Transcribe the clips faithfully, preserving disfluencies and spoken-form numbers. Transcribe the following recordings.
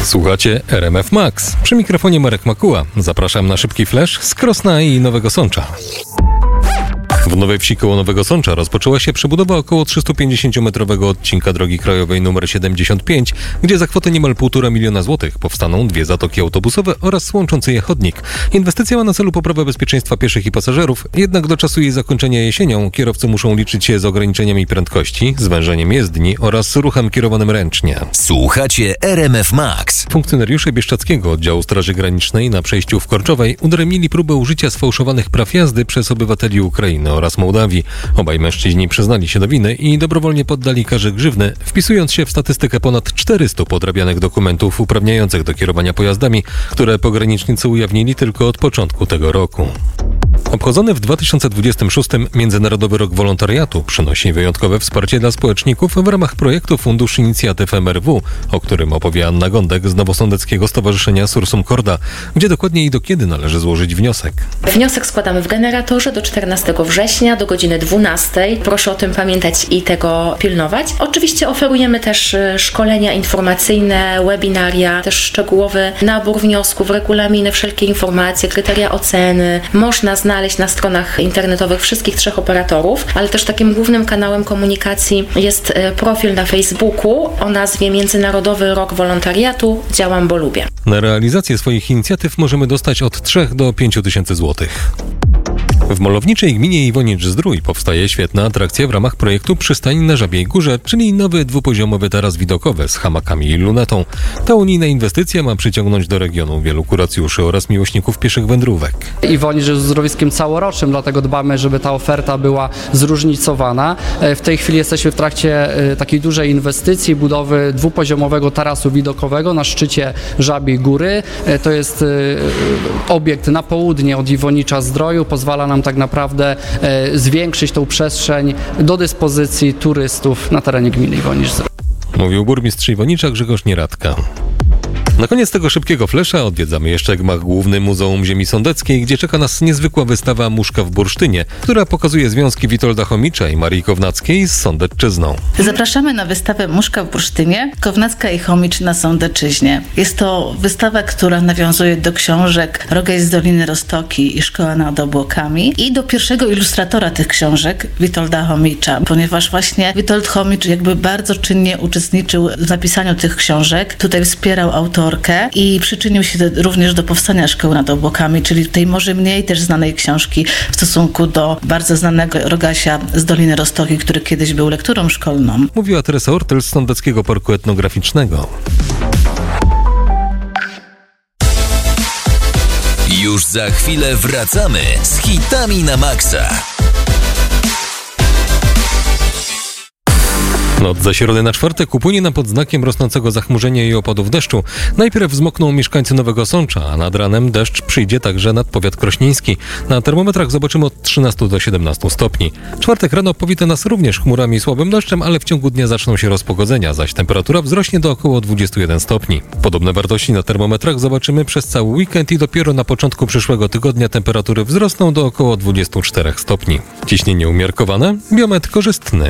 Słuchacie R M F Max. Przy mikrofonie Marek Makuła. Zapraszam na szybki flash z Krosna i Nowego Sącza. W Nowej Wsi koło Nowego Sącza rozpoczęła się przebudowa około trzystupięćdziesięciometrowego odcinka drogi krajowej nr siedemdziesiąt pięć, gdzie za kwotę niemal półtora miliona złotych powstaną dwie zatoki autobusowe oraz łączący je chodnik. Inwestycja ma na celu poprawę bezpieczeństwa pieszych i pasażerów, jednak do czasu jej zakończenia jesienią kierowcy muszą liczyć się z ograniczeniami prędkości, zwężeniem jezdni oraz ruchem kierowanym ręcznie. Słuchacie R M F Max. Funkcjonariusze Bieszczadzkiego Oddziału Straży Granicznej na przejściu w Korczowej udaremnili próbę użycia sfałszowanych praw jazdy przez obywateli Ukrainy oraz Mołdawii. Obaj mężczyźni przyznali się do winy i dobrowolnie poddali karze grzywny, wpisując się w statystykę ponad czterystu podrabianych dokumentów uprawniających do kierowania pojazdami, które pogranicznicy ujawnili tylko od początku tego roku. Obchodzony w dwa tysiące dwudziestym szóstym Międzynarodowy Rok Wolontariatu przynosi wyjątkowe wsparcie dla społeczników w ramach projektu Fundusz Inicjatyw M R W, o którym opowie Anna Gądek z Nowosądeckiego Stowarzyszenia Sursum Corda, gdzie dokładnie i do kiedy należy złożyć wniosek. Wniosek składamy w generatorze do czternastego września do godziny dwunastej. Proszę o tym pamiętać i tego pilnować. Oczywiście oferujemy też szkolenia informacyjne, webinaria, też szczegółowy nabór wniosków, regulaminy, wszelkie informacje, kryteria oceny. Można znaleźć na stronach internetowych wszystkich trzech operatorów, ale też takim głównym kanałem komunikacji jest profil na Facebooku o nazwie Międzynarodowy Rok Wolontariatu Działam, bo lubię. Na realizację swoich inicjatyw możemy dostać od trzech do pięciu tysięcy złotych. W malowniczej gminie Iwonicz-Zdrój powstaje świetna atrakcja w ramach projektu Przystań na Żabiej Górze, czyli nowy dwupoziomowy taras widokowy z hamakami i lunetą. Ta unijna inwestycja ma przyciągnąć do regionu wielu kuracjuszy oraz miłośników pieszych wędrówek. Iwonicz jest zdrowiskiem całorocznym, dlatego dbamy, żeby ta oferta była zróżnicowana. W tej chwili jesteśmy w trakcie takiej dużej inwestycji, budowy dwupoziomowego tarasu widokowego na szczycie Żabiej Góry. To jest obiekt na południe od Iwonicza-Zdroju, pozwala nam tak naprawdę e, zwiększyć tą przestrzeń do dyspozycji turystów na terenie gminy Iwonicz-Zdrój. Mówił burmistrz Iwonicza Grzegorz Nieradka. Na koniec tego szybkiego flesza odwiedzamy jeszcze gmach główny Muzeum Ziemi Sądeckiej, gdzie czeka nas niezwykła wystawa Muszka w bursztynie, która pokazuje związki Witolda Chomicza i Marii Kownackiej z Sądecczyzną. Zapraszamy na wystawę Muszka w bursztynie, Kownacka i Chomicz na Sądecczyźnie. Jest to wystawa, która nawiązuje do książek Rogaj z Doliny Roztoki i Szkoła nad Obłokami i do pierwszego ilustratora tych książek, Witolda Chomicza, ponieważ właśnie Witold Chomicz jakby bardzo czynnie uczestniczył w napisaniu tych książek. Tutaj wspierał autorów i przyczynił się również do powstania Szkoły nad Obłokami, czyli tej może mniej też znanej książki w stosunku do bardzo znanego Rogasia z Doliny Roztoki, który kiedyś był lekturą szkolną. Mówiła Teresa Ortel z Sądeckiego Parku Etnograficznego. Już za chwilę wracamy z hitami na maksa. Noc ze środy na czwartek upłynie nam pod znakiem rosnącego zachmurzenia i opadów deszczu. Najpierw zmokną mieszkańcy Nowego Sącza, a nad ranem deszcz przyjdzie także nad powiat krośnieński. Na termometrach zobaczymy od trzynastu do siedemnastu stopni. Czwartek rano powita nas również chmurami i słabym deszczem, ale w ciągu dnia zaczną się rozpogodzenia, zaś temperatura wzrośnie do około dwudziestu jeden stopni. Podobne wartości na termometrach zobaczymy przez cały weekend i dopiero na początku przyszłego tygodnia temperatury wzrosną do około dwudziestu czterech stopni. Ciśnienie umiarkowane, biometr korzystny.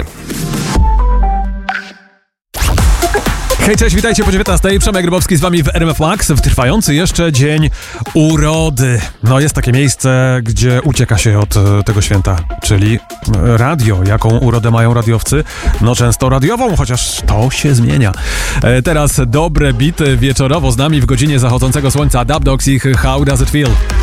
Hej, cześć, witajcie po dziewiętnastej. Przemek Rybowski z wami w R M F Max w trwający jeszcze dzień urody. No jest takie miejsce, gdzie ucieka się od e, tego święta, czyli radio. Jaką urodę mają radiowcy? No często radiową, chociaż to się zmienia. E, teraz dobre bity wieczorowo z nami w godzinie zachodzącego słońca. Dub Dogs ich How Does It Feel?